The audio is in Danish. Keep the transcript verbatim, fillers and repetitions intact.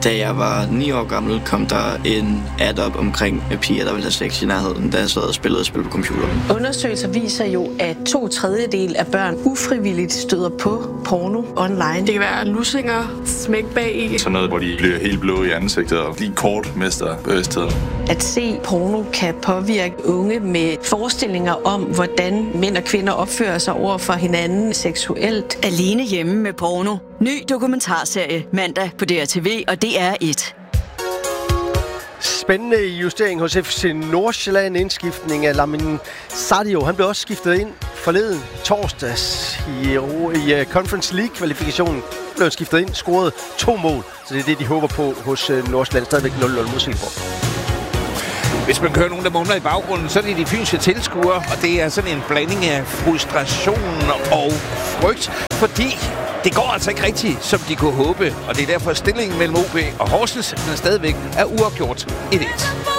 Da jeg var ni år gammel, kom der en ad op omkring piger, der ville have sex i nærheden, da jeg sad og spillede spil på computer. Undersøgelser viser jo, at to tredjedel af børn ufrivilligt støder på porno online. Det kan være lussinger, smæk bag i. Sådan noget, hvor de bliver helt blå i ansigtet og de kort mister bevidstheden. At se porno kan påvirke unge med forestillinger om, hvordan mænd og kvinder opfører sig over for hinanden seksuelt. Alene hjemme med porno. Ny dokumentarserie mandag på D R T V og D R et. Spændende justering hos F C Nordsjælland. Indskiftning af Lamin Sadio. Han blev også skiftet ind forleden torsdags i, i Conference League-kvalifikationen. Blev skiftet ind, scoret to mål. Så det er det, de håber på hos Nordsjælland. Stadigvæk nul nul mod Silkeborg. Hvis man kører nogen, der mumler i baggrunden, så er det de fynske tilskuere, og det er sådan en blanding af frustration og frygt, fordi det går altså ikke rigtigt, som de kunne håbe, og det er derfor stillingen mellem O B og Horsens, den stadigvæk er uafgjort et et.